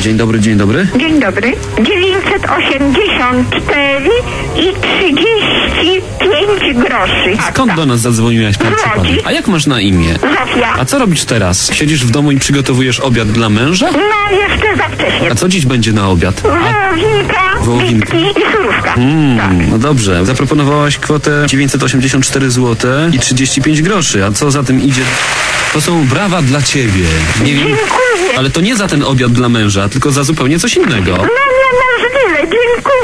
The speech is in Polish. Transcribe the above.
Dzień dobry, dzień dobry. Dzień dobry. 984 i 35 groszy. Skąd do nas zadzwoniłaś pan przypadek? A jak masz na imię? Zofia. A co robisz teraz? Siedzisz w domu i przygotowujesz obiad dla męża? No, jeszcze za wcześnie. A co dziś będzie na obiad? Wołowinka, bitki i surówka. Tak. No dobrze, zaproponowałaś kwotę 984 zł i 35 groszy. A co za tym idzie? To są brawa dla ciebie. Nie wiem, Dziękuję. ale to nie za ten obiad dla męża, tylko za zupełnie coś innego. No, niemożliwe, dziękuję.